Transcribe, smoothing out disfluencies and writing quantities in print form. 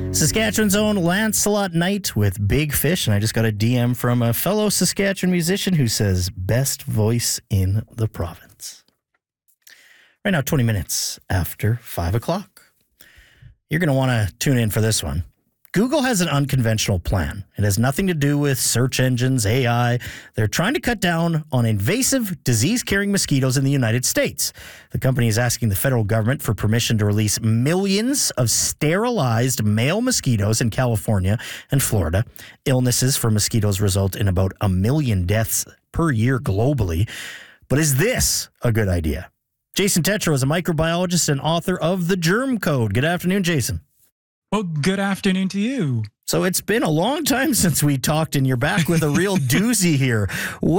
Saskatchewan's own Lancelot Knight with Big Fish, and I just got a DM from a fellow Saskatchewan musician who says, best voice in the province. Right now, 20 minutes after 5 o'clock. You're going to want to tune in for this one. Google has an unconventional plan. It has nothing to do with search engines, AI. They're trying to cut down on invasive, disease-carrying mosquitoes in the United States. The company is asking the federal government for permission to release millions of sterilized male mosquitoes in California and Florida. Illnesses from mosquitoes result in about 1 million deaths per year globally. But is this a good idea? Jason Tetro is a microbiologist and author of The Germ Code. Good afternoon, Jason. Well, good afternoon to you. So it's been a long time since we talked, and you're back with a real doozy here.